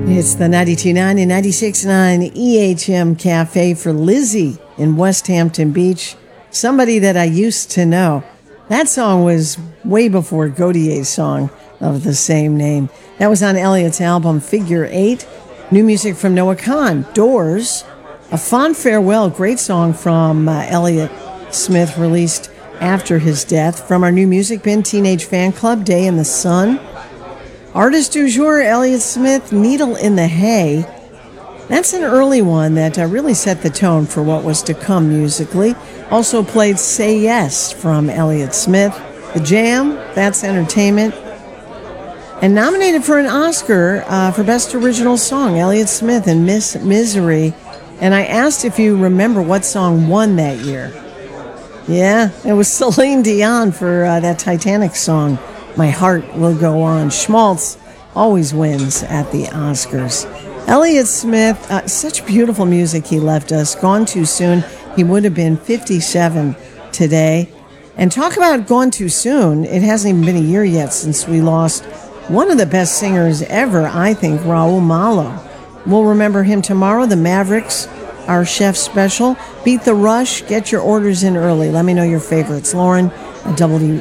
It's the 92.9 and 96.9 EHM Cafe for Lizzie in West Hampton Beach, somebody that I used to know. That song was way before Gaudier's song of the same name. That was on Elliot's album Figure 8. New music from Noah Kahan, Doors, A Fond Farewell, great song from Elliot Smith, released after his death. From our new music bin, Teenage Fan Club, Day in the Sun. Artist du jour, Elliott Smith, Needle in the Hay. That's an early one that really set the tone for what was to come musically. Also played Say Yes from Elliott Smith. The Jam, that's entertainment. And nominated for an Oscar for Best Original Song, Elliott Smith and Miss Misery. And I asked if you remember what song won that year. Yeah, it was Celine Dion for that Titanic song, My Heart Will Go On. Schmaltz always wins at the Oscars. Elliott Smith, such beautiful music he left us. Gone too soon. He would have been 57 today. And talk about gone too soon. It hasn't even been a year yet since we lost one of the best singers ever, I think, Raul Malo. We'll remember him tomorrow. The Mavericks, our chef special. Beat the Rush. Get your orders in early. Let me know your favorites. Lauren at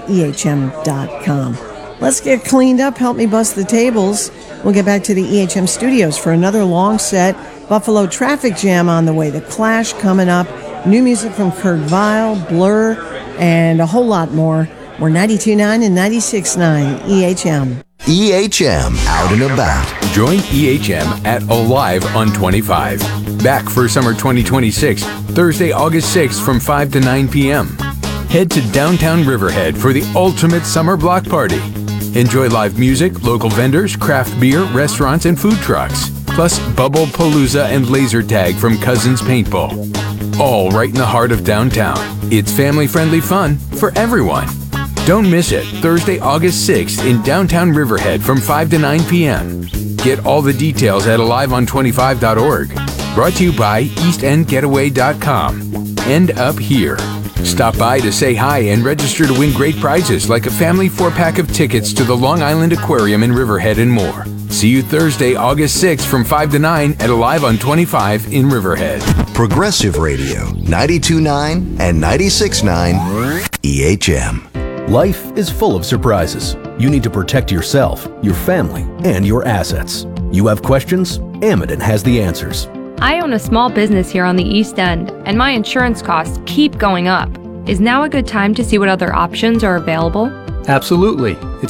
WEHM.com. Let's get cleaned up. Help me bust the tables. We'll get back to the EHM studios for another long set. Buffalo Traffic Jam on the way. The Clash coming up. New music from Kurt Vile, Blur, and a whole lot more. We're 92.9 and 96.9 EHM. EHM Out and About. Join EHM at Alive on 25. Back for summer 2026, Thursday, August 6th from 5 to 9 p.m. Head to downtown Riverhead for the ultimate summer block party. Enjoy live music, local vendors, craft beer, restaurants, and food trucks. Plus Bubble Palooza and laser tag from Cousins Paintball. All right in the heart of downtown. It's family-friendly fun for everyone. Don't miss it, Thursday, August 6th in downtown Riverhead from 5 to 9 p.m. Get all the details at aliveon25.org. Brought to you by eastendgetaway.com. End up here. Stop by to say hi and register to win great prizes like a family 4-pack of tickets to the Long Island Aquarium in Riverhead and more. See you Thursday, August 6th from 5 to 9 at Alive on 25 in Riverhead. Progressive Radio, 92.9 and 96.9 EHM. Life is full of surprises. You need to protect yourself, your family, and your assets. You have questions? Amidon has the answers. I own a small business here on the East End, and my insurance costs keep going up. Is now a good time to see what other options are available? Absolutely. It's